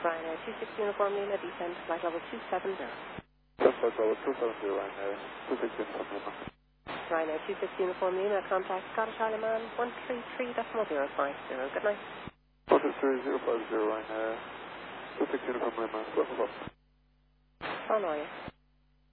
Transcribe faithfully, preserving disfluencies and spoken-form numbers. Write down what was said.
Ryanair two six Uniform Lima, descend to flight level two seven zero. Flight level two seven zero, Ryanair two six Uniform Lima. Ryanair two six Uniform Lima, contact Scottish Island one three three point zero five zero. Good night. one three three point zero five zero, Ryanair two six Uniform Lima, twelve o'clock. How are you?